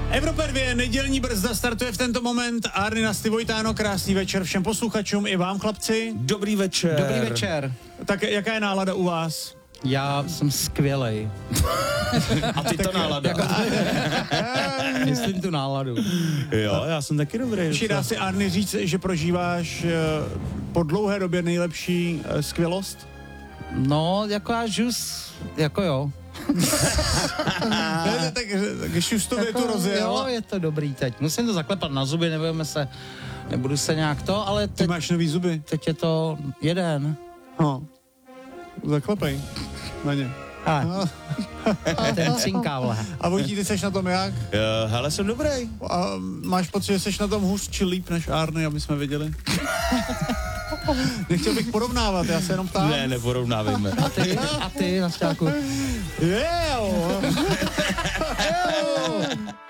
Evropa 2, nedělní brzda startuje v tento moment. Arny Nasty Vojtáno, krásný večer všem posluchačům i vám, chlapci. Dobrý večer. Dobrý večer. Tak jaká je nálada u vás? Já jsem skvělej. A ty to nálada. Myslím tu náladu. Jo, já jsem taky dobrý. Dá si Arny říct, že prožíváš po dlouhé době nejlepší skvělost? No, jako já žus, jako jo. Tak šustově tu rozjel. Jo, je to dobrý teď. Musím to zaklepat na zuby, nebudu se nějak to, ale Ty teď, máš nový zuby. teď je to jeden. No. Zaklepej na ně. A ten cinká, vle. A Vojtí, ty seš na tom jak? Hele, jsem dobrý. A máš pocit, že seš na tom hůř či líp než Arny, aby jsme věděli? Nechtěl bych porovnávat, já se jenom ptám. Ne, neporovnávejme. A ty, Nasťáku. Jo.